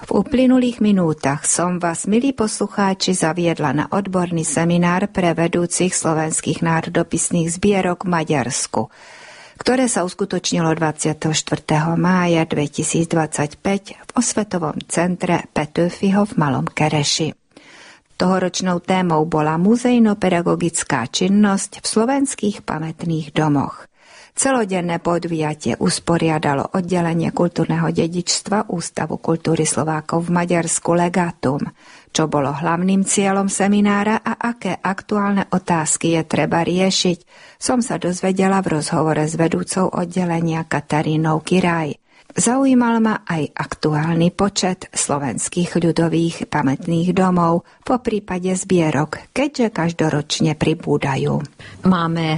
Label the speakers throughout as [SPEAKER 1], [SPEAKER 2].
[SPEAKER 1] V uplynulých minútach som vás, milí poslucháči, zaviedla na odborný seminár pre vedúcich slovenských národopisných zbierok v Maďarsku, ktoré sa uskutočnilo 24. mája 2025 v osvetovom centre Petőfiho v Malom Kereši. Tohoročnou témou bola muzejno-pedagogická činnosť v slovenských pamätných domoch. Celodenné podujatie usporiadalo oddelenie kultúrneho dedičstva Ústavu kultúry Slovákov v Maďarsku Legatum. Čo bolo hlavným cieľom seminára a aké aktuálne otázky je treba riešiť, som sa dozvedela v rozhovore s vedúcou oddelenia Katarínou Kiraj. Zaujímal ma aj aktuálny počet slovenských ľudových pamätných domov, poprípade zbierok, keďže každoročne pribúdajú.
[SPEAKER 2] Máme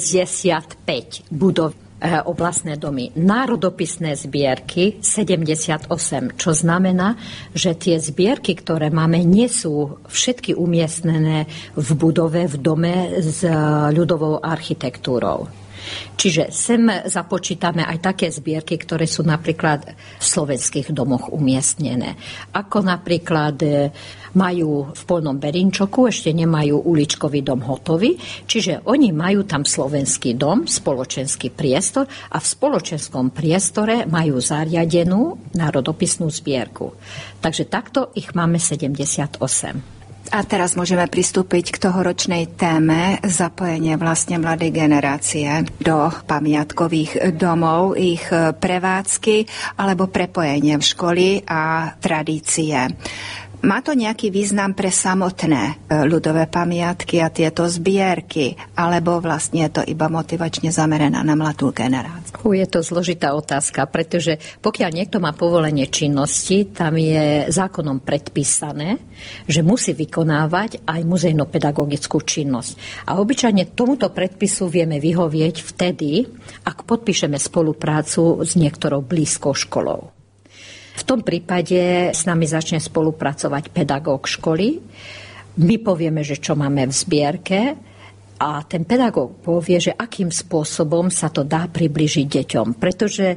[SPEAKER 2] 65 budov, oblastné domy, národopisné zbierky 78, čo znamená, že tie zbierky, ktoré máme, nie sú všetky umiestnené v budove, v dome s ľudovou architektúrou. Čiže sem započítame aj také zbierky, ktoré sú napríklad v slovenských domoch umiestnené. Ako napríklad majú v Poľnom Berinčoku, ešte nemajú uličkový dom hotový, čiže oni majú tam slovenský dom, spoločenský priestor a v spoločenskom priestore majú zariadenú národopisnú zbierku. Takže takto ich máme 78.
[SPEAKER 1] A teraz môžeme pristúpiť k tohoročnej téme zapojenie vlastne mladej generácie do pamiatkových domov, ich prevádzky alebo prepojenie v školy a tradície. Má to nejaký význam pre samotné ľudové pamiatky a tieto zbierky, alebo vlastne je to iba motivačne zameraná na mladú generáciu?
[SPEAKER 2] Je to zložitá otázka, pretože pokiaľ niekto má povolenie činnosti, tam je zákonom predpísané, že musí vykonávať aj muzejno-pedagogickú činnosť. A obyčajne tomuto predpisu vieme vyhovieť vtedy, ak podpíšeme spoluprácu s niektorou blízkou školou. V tom prípade s nami začne spolupracovať pedagóg školy. My povieme, že čo máme v zbierke a ten pedagóg povie, že akým spôsobom sa to dá približiť deťom. Pretože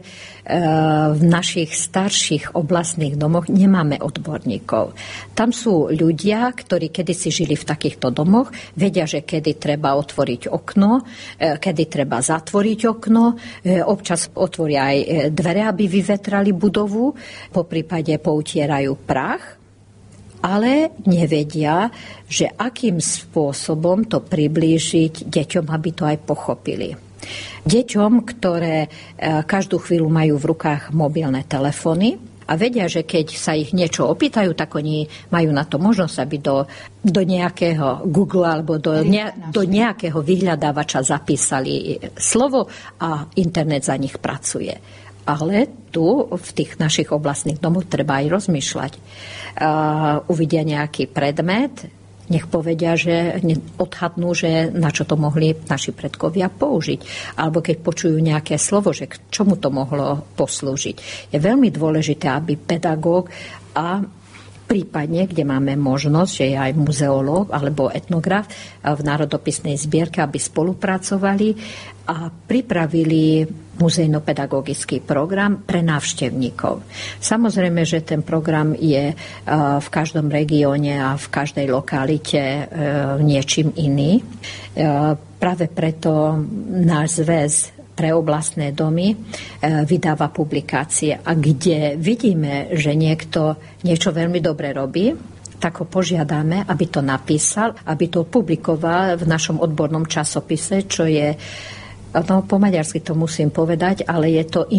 [SPEAKER 2] v našich starších oblastných domoch nemáme odborníkov. Tam sú ľudia, ktorí kedysi žili v takýchto domoch, vedia, že kedy treba otvoriť okno, kedy treba zatvoriť okno, občas otvoria aj dvere, aby vyvetrali budovu, poprípade poutierajú prach, ale nevedia, že akým spôsobom to priblížiť deťom, aby to aj pochopili. Deťom, ktoré každú chvíľu majú v rukách mobilné telefóny a vedia, že keď sa ich niečo opýtajú, tak oni majú na to možnosť, aby do nejakého Google alebo do nejakého vyhľadávača zapísali slovo a internet za nich pracuje. Ale tu, v tých našich oblastných domoch, treba aj rozmýšľať. Uvidia nejaký predmet, nech povedia, že odhadnú, že na čo to mohli naši predkovia použiť. Alebo keď počujú nejaké slovo, že k čomu to mohlo poslúžiť. Je veľmi dôležité, aby pedagóg a prípadne, kde máme možnosť, že je aj muzeológ alebo etnograf v národopisnej zbierke, aby spolupracovali a pripravili muzejno-pedagogický program pre návštevníkov. Samozrejme, že ten program je v každom regióne a v každej lokalite niečím iný. Práve preto náš zväz pre oblastné domy vydáva publikácie. A kde vidíme, že niekto niečo veľmi dobre robí, tak ho požiadame, aby to napísal, aby to publikoval v našom odbornom časopise, čo je, no po maďarsky to musím povedať, ale je to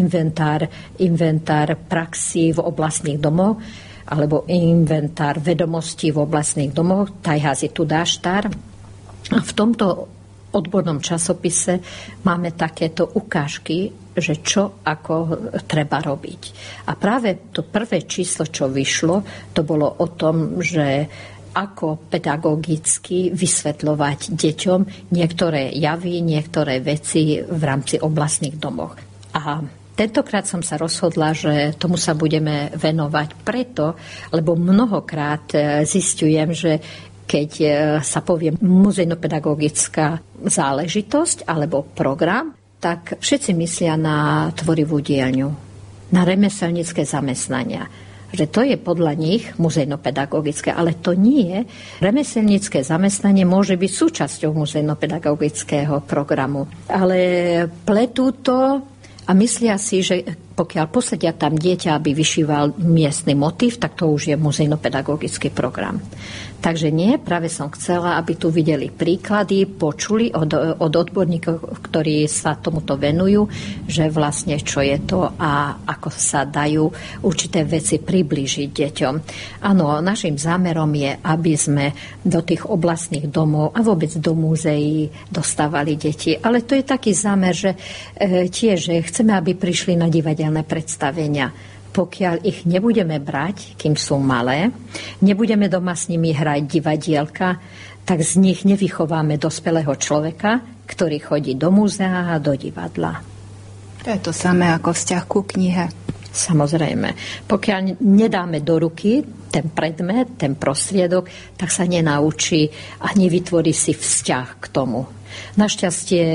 [SPEAKER 2] inventár praxí v oblastných domoch, alebo inventár vedomostí v oblastných domoch, Tajházi Tudáštár. A v tomto odbornom časopise máme takéto ukážky, že čo ako treba robiť. A práve to prvé číslo, čo vyšlo, to bolo o tom, že ako pedagogicky vysvetľovať deťom niektoré javy, niektoré veci v rámci oblastných domov. A tentokrát som sa rozhodla, že tomu sa budeme venovať preto, lebo mnohokrát zistujem, že keď sa povie muzejno-pedagogická záležitosť alebo program, tak všetci myslia na tvorivú dielňu, na remeselnícke zamestnania. že to je podľa nich muzejno-pedagogické, ale to nie. Remeselnícke zamestnanie môže byť súčasťou muzejno-pedagogického programu. Ale pletú to a myslia si, že pokiaľ posadia tam dieťa, aby vyšíval miestny motív, tak to už je muzejno-pedagogický program. Takže nie, práve som chcela, aby tu videli príklady, počuli od odborníkov, ktorí sa tomuto venujú, že vlastne čo je to a ako sa dajú určité veci priblížiť deťom. Áno, našim zámerom je, aby sme do tých oblastných domov a vôbec do múzeí dostávali deti. Ale to je taký zámer, že tiež chceme, aby prišli na divadelné predstavenia. Pokiaľ ich nebudeme brať, kým sú malé, nebudeme doma s nimi hrať divadielka, tak z nich nevychováme dospelého človeka, ktorý chodí do múzea a do divadla.
[SPEAKER 1] To je to samé ako vzťah ku knihe.
[SPEAKER 2] Samozrejme. Pokiaľ nedáme do ruky ten predmet, ten prostriedok, tak sa nenaučí a nevytvorí si vzťah k tomu. Našťastie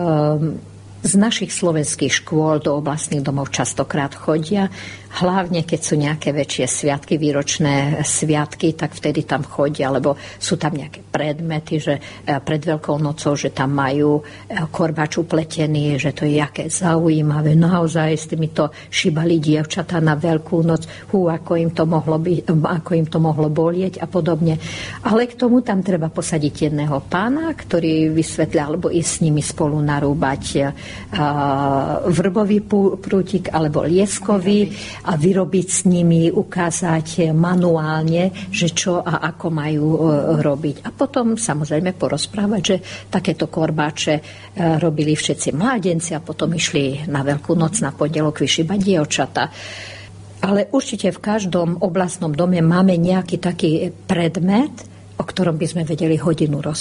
[SPEAKER 2] z našich slovenských škôl do oblastných domov častokrát chodia, hlavne keď sú nejaké väčšie sviatky, výročné sviatky, tak vtedy tam chodia, lebo sú tam nejaké predmety, že pred Veľkou nocou, že tam majú korbač upletený, že to je jaké zaujímavé. Naozaj s týmito šibali dievčatá na Veľkú noc, ako im to mohlo bolieť a podobne. Ale k tomu tam treba posadiť jedného pána, ktorý vysvetľa, alebo ísť s nimi spolu narúbať vrbový prútik alebo lieskový a vyrobiť s nimi, ukázať manuálne, že čo a ako majú robiť. A potom samozrejme porozprávať, že takéto korbáče robili všetci mládenci a potom išli na Veľkú noc na pondelok vyšibať dievčata. Ale určite v každom oblastnom dome máme nejaký taký predmet, o ktorom by sme vedeli hodinu rozprávať.